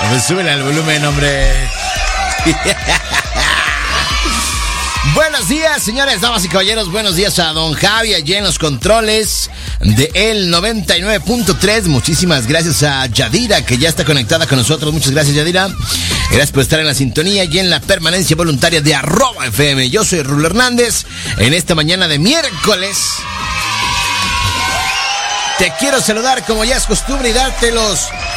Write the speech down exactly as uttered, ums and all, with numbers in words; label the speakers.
Speaker 1: Pues súbele al volumen, hombre. Buenos días, señores, damas y caballeros. Buenos días a don Javi, allí en los controles de el noventa y nueve punto tres. Muchísimas gracias a Yadira, que ya está conectada con nosotros. Muchas gracias, Yadira. Gracias por estar en la sintonía y en la permanencia voluntaria de arroba F M. Yo soy Rulo Hernández. En esta mañana de miércoles te quiero saludar como ya es costumbre y darte los